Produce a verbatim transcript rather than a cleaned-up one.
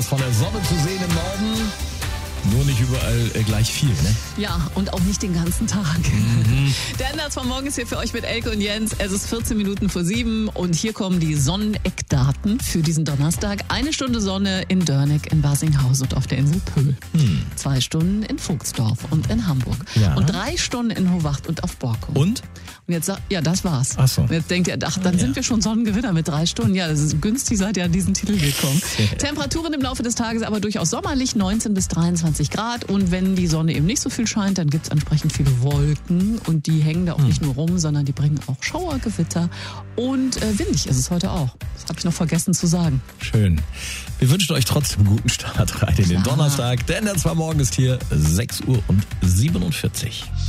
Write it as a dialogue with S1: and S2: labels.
S1: Von der Sonne zu sehen im Norden. Nur nicht überall äh, gleich viel, ne?
S2: Ja, und auch nicht den ganzen Tag. Mhm. Der Ende von morgen ist hier für euch mit Elke und Jens. Es ist vierzehn Minuten vor sieben und hier kommen die Sonneneckdaten für diesen Donnerstag. Eine Stunde Sonne in Dörneck, in Basinghaus und auf der Insel Pöhl. Hm. Zwei Stunden in Vogtsdorf und in Hamburg. Ja. Und drei Stunden in Hohwacht und auf Borkum.
S1: Und?
S2: Und jetzt sagt, ja, das war's.
S1: Ach so.
S2: Und jetzt denkt ihr, ach, dann ja. sind wir schon Sonnengewinner mit drei Stunden. Ja, das ist günstig, seid ihr an diesen Titel gekommen. Temperaturen im Laufe des Tages aber durchaus sommerlich, neunzehn bis dreiundzwanzig Grad. Und wenn die Sonne eben nicht so viel scheint, dann gibt's entsprechend viele Wolken. Und die hängen da auch hm. nicht nur rum, sondern die bringen auch Schauer, Gewitter. Und äh, windig ist es heute auch. Das habe ich noch vergessen zu sagen.
S1: Schön. Wir wünschen euch trotzdem einen guten Start rein in den Donnerstag. Denn der zwar morgen ist hier sechs Uhr und siebenundvierzig.